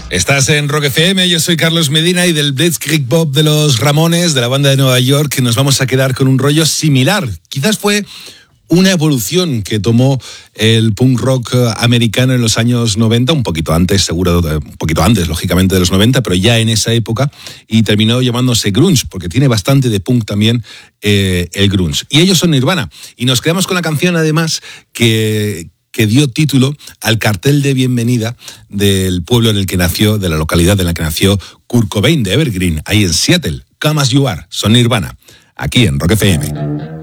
Estás en Rock FM, yo soy Carlos Medina y del Blitzkrieg Bop de los Ramones, de la banda de Nueva York, nos vamos a quedar con un rollo similar. Quizás fue una evolución que tomó el punk rock americano en los años 90, un poquito antes, seguro, un poquito antes, lógicamente, de los 90, pero ya en esa época, y terminó llamándose grunge, porque tiene bastante de punk también el grunge. Y ellos son Nirvana. Y nos quedamos con la canción, además, que dio título al cartel de bienvenida del pueblo en el que nació, de la localidad en la que nació Kurt Cobain, de Evergreen, ahí en Seattle. Come As You Are, son Nirvana, aquí en Rock FM.